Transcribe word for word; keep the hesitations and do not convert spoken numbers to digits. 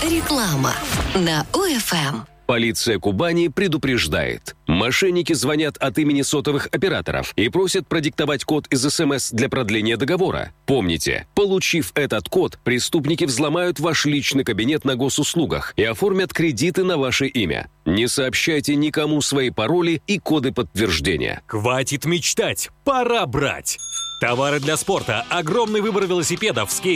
Реклама на ОФМ. Полиция Кубани предупреждает. Мошенники звонят от имени сотовых операторов и просят продиктовать код из СМС для продления договора. Помните, получив этот код, преступники взломают ваш личный кабинет на госуслугах и оформят кредиты на ваше имя. Не сообщайте никому свои пароли и коды подтверждения. Хватит мечтать, пора брать! Товары для спорта, огромный выбор велосипедов, скейт